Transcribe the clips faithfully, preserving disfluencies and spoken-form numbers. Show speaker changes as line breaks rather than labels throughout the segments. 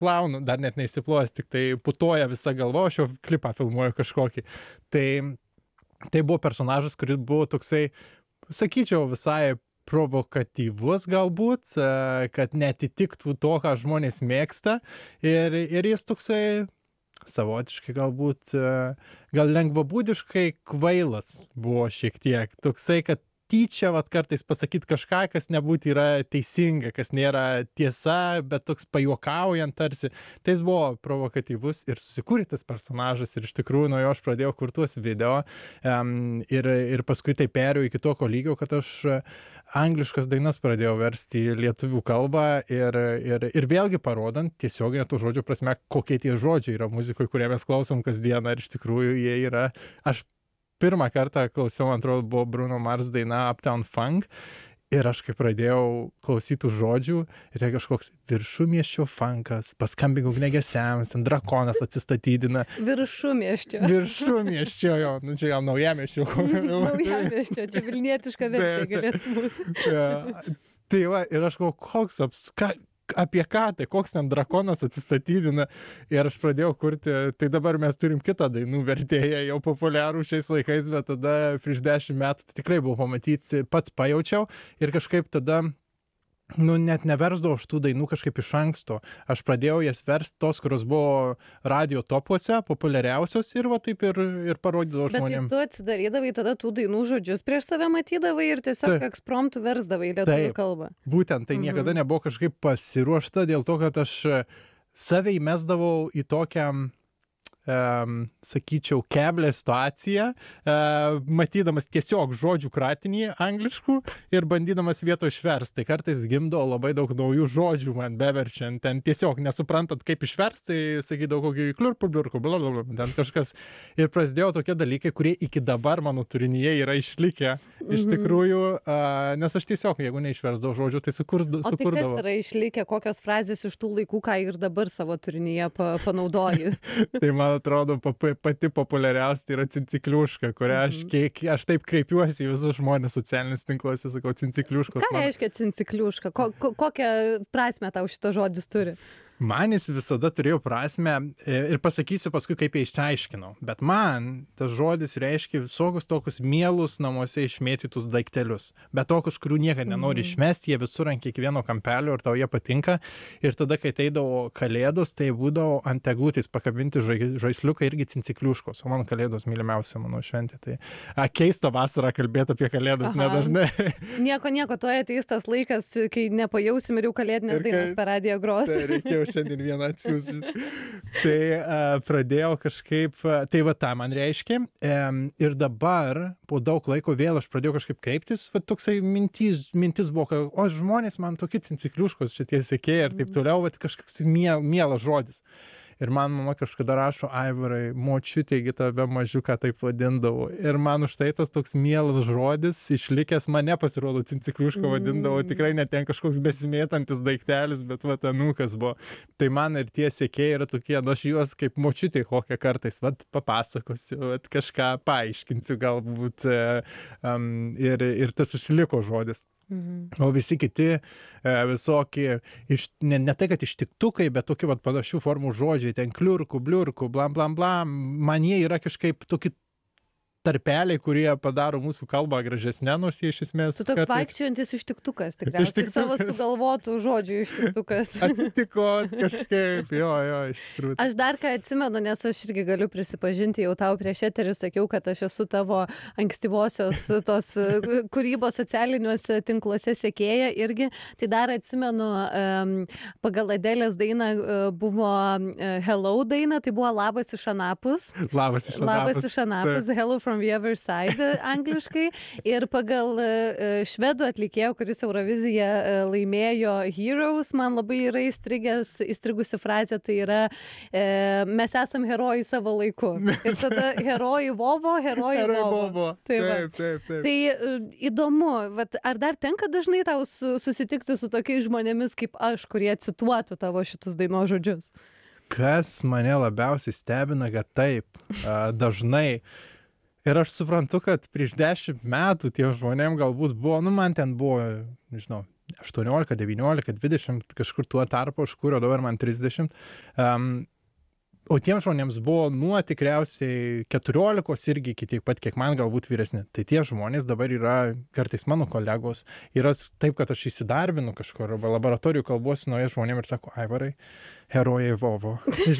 plaunu, dar net neįsiplojęs, tik tai putoja visa galva, aš jau klipą filmuoju kažkokį. Tai, tai buvo personažas, kuris buvo toksai, sakyčiau, visai provokatyvus galbūt, kad netitiktų to, ką žmonės mėgsta. Ir, ir jis toksai savotiškai galbūt, gal lengvabūdiškai kvailas buvo šiek tiek. Toksai, kad tyčia vat kartais pasakyti kažką, kas nebūtų yra teisinga, kas nėra tiesa, bet toks pajuokaujant tarsi. Tai jis buvo provokatyvus ir susikūrė tas personažas ir iš tikrųjų nuo jo aš pradėjau kurti tuos video um, ir, ir paskui tai perėjau iki tokio lygio, kad aš angliškas dainas pradėjau versti į lietuvių kalbą ir, ir, ir vėlgi parodant tiesioginę tų žodžių prasme, kokie tie žodžiai yra muzikoje, kurie mes klausom kasdieną ir iš tikrųjų jie yra, aš pirmą kartą klausiau, man atrodo, buvo Bruno Mars daina Uptown Funk ir aš kai pradėjau klausyti žodžių ir kažkoks viršumiesčio funkas, paskambink ugniagesiams, ten drakonas atsistatydina.
Viršumiesčio.
Viršumiesčio, jo, nu čia gal naujamiesčio.
Naujamiesčio, čia vilnietiška versija galėtų būti.
Tai va, ir aš galvoju, koks apska... apie ką tai, koks ten drakonas atsistatydina ir aš pradėjau kurti, tai dabar mes turim kitą dainų vertėją, jau populiarų šiais laikais, bet tada prieš dešimt metų tai tikrai buvo pamatyti, pats pajaučiau ir kažkaip tada, nu, net neversdavau šitų dainų kažkaip iš anksto. Aš pradėjau jas versti tos, kurios buvo radio topuose, populiariausios ir va taip ir, ir parodydavau žmonėms.
Bet tai tu atsidarydavai tada tų dainų žodžius prieš save matydavai ir tiesiog taip. Ekspromtų versdavai į lietuvių kalbą.
Būtent, tai niekada mhm. nebuvo kažkaip pasiruošta dėl to, kad aš save įmesdavau į tokią Um, sakyčiau, keblę situaciją, uh, matydamas tiesiog žodžių kratinį angliškų ir bandydamas vietoj išversti. Tai kartais gimdavo labai daug naujų žodžių man beverčiant, ten tiesiog nesuprantat, kaip išversti, tai sakydavau kokį kliurpų, bliurkų, blablabla, ten kažkas. Ir prasidėjo tokie dalykai, kurie iki dabar mano turinyje yra išlikę. Mhm. Iš tikrųjų, uh, nes aš tiesiog, jeigu neišversdavau žodžių, tai sukurdavau.
O tai kas yra išlikę, kokios frazės iš tų laikų, ką ir dabar savo turinyje pa panaudoji?
Tai man atrodo pati populiariausia yra cincikliuška, kurią aš, kiek, aš taip kreipiuosi į visus žmonės socialinius tinkluose, sakau cincikliuškos.
Ką man... reiškia cincikliuška? Ko, ko, kokią prasmę tau šitas žodis turi?
Man jis visada turėjo prasmę ir pasakysiu paskui, kaip jie išsiaiškinau. Bet man tas žodis reiškia visokius tokius mielus namuose išmėtytus daiktelius. Bet tokius, kurių niekada nenori išmesti, jie visur ant kiekvieno kampelio ir tau jie patinka. Ir tada, kai ateidavo kalėdos, tai būdavo ant eglutės pakabinti žaisliukai irgi cincikliuškos. O mano kalėdos mylimiausia mano šventė. Tai a, keista vasarą kalbėti apie kalėdas, nedažnai.
Nieko, nieko, toje ateis tas laikas, kai nepajausim ir jau kalėdinės dainos per radiją gros.
Tai šiandien vieną atsiųsiu. Tai uh, pradėjau kažkaip, uh, tai va tą man reiškia. Um, ir dabar, po daug laiko vėl aš pradėjau kažkaip kreiptis, va toksai mintis, mintis buvo, kad o žmonės man tokie cincikliuškos, čia tie sekėjai ir taip toliau, va kažkoks miel, mielas žodis. Ir man mama kažkada rašo, Aivarai, močiutėgi tave mažiuką taip vadindavo. Ir man už tai tas toks mielas žodis išlikęs, mane pasirodo cincikliušką vadindavo, tikrai net ten kažkoks besimėtantis daiktelis, bet va tanukas buvo. Tai man ir tie sekėjai yra tokie, nu aš juos kaip močiutė kokią kartais, va papasakosiu, va kažką paaiškinsiu galbūt. Um, ir, ir tas užsiliko žodis. Mhm. O visi kiti e, visokie, iš, ne, ne tai, kad ištiktukai, bet tokie vat, panašių formų žodžiai, ten kliurkų, bliurkų, blam, blam, blam, man jie yra kažkaip tokie tarpeliai, kurie padaro mūsų kalbą gražesnę, nors jie iš esmės...
Tu toks kartais... vaikščiojantis ištiktukas, tikriausiai ištiktukas. Savo sugalvotų žodžių ištiktukas.
Atsitiko kažkaip, jo, jo, iš tikrųjų.
Aš dar ką atsimenu, nes aš irgi galiu prisipažinti, jau tau prieš eterį sakiau, kad aš esu tavo ankstyvosios tos kūrybos socialiniuose tinkluose sekėja irgi. Tai dar atsimenu, um, pagal Adelės dainą uh, buvo uh, Hello daina, tai buvo Labas iš anapus.
Labas iš anapus.
Labas iš anapus, Hello from the other side angliškai. Ir pagal uh, švedų atlikėjo, kuris Euroviziją uh, laimėjo Heroes, man labai yra įstrigęs, įstrigusi frazė, tai yra uh, mes esam herojai savo laiku. Ir tada herojai Vovo, herojai Vovo. Tai,
taip, taip, taip.
tai uh, įdomu, vat, ar dar tenka dažnai tau su, susitikti su tokiais žmonėmis kaip aš, kurie cituotų tavo šitus dainos žodžius?
Kas mane labiausiai stebina, kad taip, uh, dažnai. Ir aš suprantu, kad prieš dešimt metų tiem žmonėm galbūt buvo, nu man ten buvo, nežinau, aštuoniolika, devyniolika, dvidešimt, kažkur tuo tarpu aš kūriau, dabar man trisdešimt. Um, O tiems žmonėms buvo nuo tikriausiai keturiolikos irgi iki tiek pat, kiek man galbūt vyresni. Tai tie žmonės dabar yra kartais mano kolegos. Yra taip, kad aš įsidarbinu kažkur, arba laboratorijų kalbuosi nauja žmonėm ir sako, Aivarai, herojai Vovo.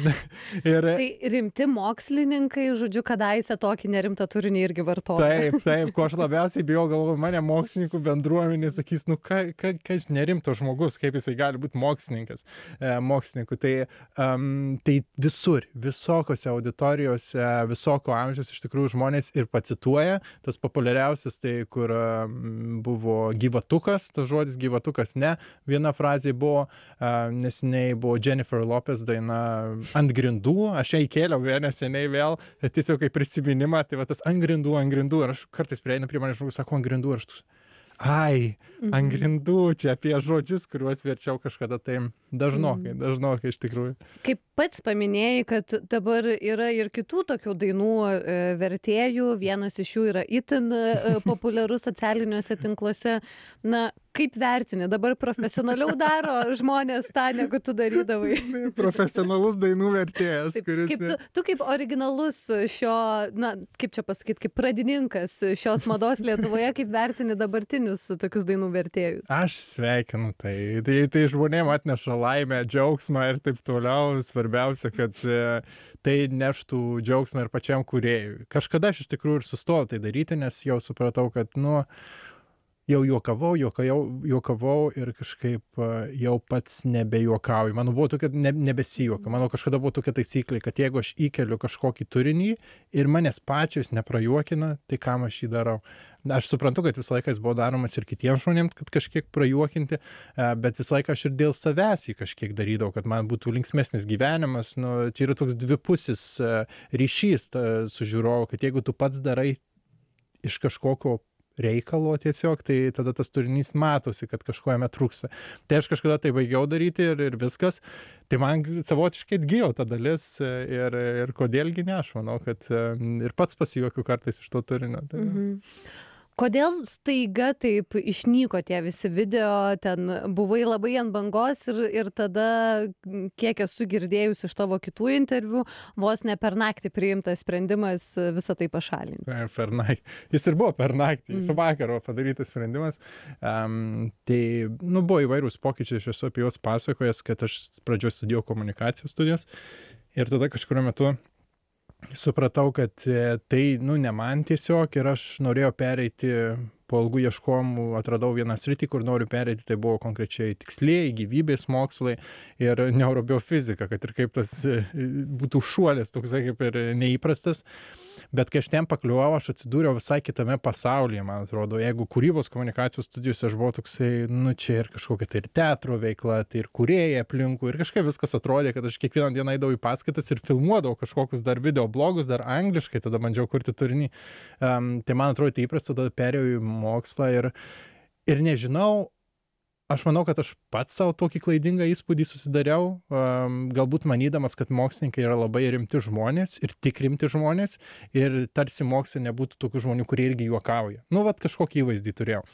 ir...
Tai rimti mokslininkai, žodžiu, kadaise tokį nerimtą turinį irgi vartoja.
Taip, taip, ko aš labiausiai bijau, galvoju, mane mokslininkų bendruomenė sakys, nu, ką, ką, ką nerimto žmogus, kaip jisai gali būti mokslininkas, e, mokslininkų. Tai, um, tai visur, visokiose auditorijose, visoko amžiaus iš tikrųjų žmonės ir pacituoja. Tas populiariausias, tai kur um, buvo gyvatukas, tas žodis gyvatukas, ne. Viena frazė buvo, uh, nesiniai buvo Jennifer Lopez daina Ant grindų, aš ją įkėliau vieną seniai vėl, tiesiog kaip prisiminimą, tai va tas ant grindų, ant grindų, ir aš kartais prieinu prie mane žmogus, sako ant grindų, ir aš tus, ai, mhm. ant grindų, čia apie žodžius, kuriuos verčiau kažkada, tai dažnokai, mhm. dažnokai iš tikrųjų.
Kaip pats paminėjai, kad dabar yra ir kitų tokių dainų e, vertėjų, vienas iš jų yra itin e, populiarus socialiniuose tinkluose. Na, kaip vertini? Dabar profesionaliau daro žmonės tą, negu tu darydavai.
Profesionalus dainų vertėjas,
Taip,
kuris...
Kaip tu, tu kaip originalus šio, na, kaip čia pasakyti, kaip pradininkas šios mados Lietuvoje, kaip vertini dabartinius tokius dainų vertėjus?
Aš sveikinu tai. Tai, tai žmonėm atneša laimę, džiaugsmą ir taip toliau. Svarbiausia, kad tai neštų džiaugsmą ir pačiam kūrėjui. Kažkada aš iš tikrųjų ir sustojau tai daryti, nes jau supratau, kad, nu, jau juokavau, juokavau, juokavau ir kažkaip jau pats nebejuokauju. Mano buvo tokia, ne, nebesijuoka. Mano kažkada buvo tokia taisyklė, kad jeigu aš įkeliu kažkokį turinį ir manęs pačios neprajuokina, tai kam aš jį darau? Aš suprantu, kad visą laiką jis buvo daromas ir kitiems žmonėms, kad kažkiek prajuokinti, bet visą laiką aš ir dėl savęs jį kažkiek darydavau, kad man būtų linksmesnis gyvenimas. Nu, čia yra toks dvipusis ryšys su žiūrovu, kad jeigu tu pats darai iš kažkokio reikalo tiesiog, tai tada tas turinys matosi, kad kažko jame trūksta. Tai aš kažkada tai baigiau daryti ir, ir viskas. Tai man savotiškai atgijo ta dalis ir, ir kodėlgi ne, aš manau, kad ir pats pasijuokiu kartais iš to turinio. Tai...
Mhm. Kodėl staiga taip išnyko tie visi video, ten buvai labai ant bangos ir, ir tada, kiek esu girdėjus iš tavo kitų interviu, vos ne per naktį priimtas sprendimas visą tai pašalinti.
Per naktį. Jis ir buvo per naktį, mm. iš vakaro padarytas sprendimas. Um, tai, nu, buvo įvairūs pokyčiai, aš esu apie juos pasakojęs, kad aš pradžioje studijavau komunikacijos studijas ir tada kažkuriuo metu supratau, kad tai, nu, ne man tiesiog ir aš norėjau pereiti po ilgų ieškojimų, atradau vieną sritį, kur noriu pereiti, tai buvo konkrečiai tikslieji, gyvybės mokslai ir neurobiofizika, kad ir kaip tas būtų šuolis, toksai kaip ir neįprastas. Bet kai aš ten pakliuvau, aš atsidūriau visai kitame pasaulyje, man atrodo. Jeigu kūrybos komunikacijos studijose aš buvau toksai, nu čia ir kažkokia tai ir teatro veikla, tai ir kūrėjai aplinkų, ir kažkaip viskas atrodė, kad aš kiekvieną dieną eidavau į paskaitas ir filmuodavau kažkokius dar video blogus, dar angliškai, tada bandžiau kurti turinį. Um, tai man atrodo, tai įprasta, tada perėjau į mokslą ir, ir nežinau, aš manau, kad aš pats savo tokį klaidingą įspūdį susidariau, um, galbūt manydamas, kad mokslininkai yra labai rimti žmonės ir tik rimti žmonės ir tarsi moksle nebūtų tokių žmonių, kurie irgi juokauja. Nu, vat kažkokį įvaizdį turėjau.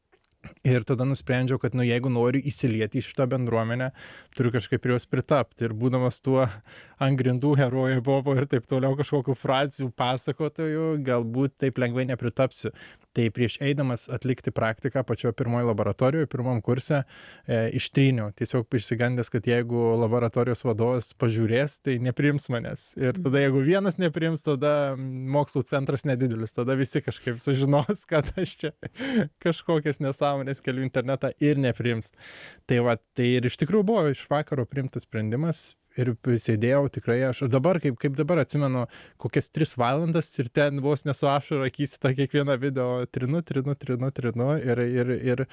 Ir tada nusprendžiau, kad, nu, jeigu noriu įsilieti į šitą bendruomenę, turiu kažkaip prie jos pritapti. Ir būdamas tuo ant grindų herojai buvo ir taip toliau kažkokių frazių pasakotojų, galbūt taip lengvai nepritapsiu. Tai prieš eidamas atlikti praktiką pačioje pirmoje laboratorijoje, pirmam kurse, e, ištryniau. Tiesiog išsigandęs, kad jeigu laboratorijos vadovas pažiūrės, tai nepriims manęs. Ir tada, jeigu vienas nepriims, tada mokslo centras nedidelis. Tada visi kažkaip sužinos, kad aš čia kažkokias nesąmonės keliu internetą ir nepriims. Tai va, tai ir iš tikrųjų buvo iš vakaro priimtas sprendimas. Ir sėdėjau tikrai, aš dabar, kaip, kaip dabar atsimenu, kokias tris valandas ir ten vos nesu ašarą akys tą kiekvieną video trinu, trinu, trinu, trinu ir, ir, ir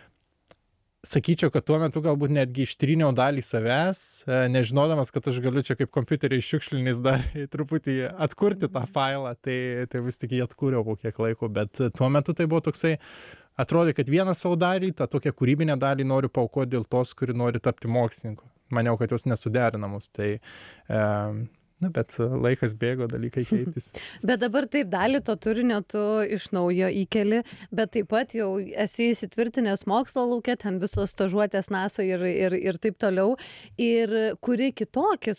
sakyčiau, kad tuo metu galbūt netgi ištryniau dalį savęs, nežinodamas, kad aš galiu čia kaip kompiuteriai šiukšliniais dar truputį atkurti tą failą, tai, tai vis tik jį atkūriau po kiek laiko, bet tuo metu tai buvo toksai, atrodė, kad vieną savo dalį, tą tokią kūrybinę dalį noriu paaukoti dėl tos, kuri nori tapti mokslininku. Maniau, kad jos nesuderinamos. Tai, e, Na, bet laikas bėgo, dalykai keitėsi.
Bet dabar taip dalį to turinio tu iš naujo įkeli, bet taip pat jau esi įsitvirtinęs mokslo lauke, ten visos stažuotės NASA ir, ir, ir taip toliau. Ir kuri kitokį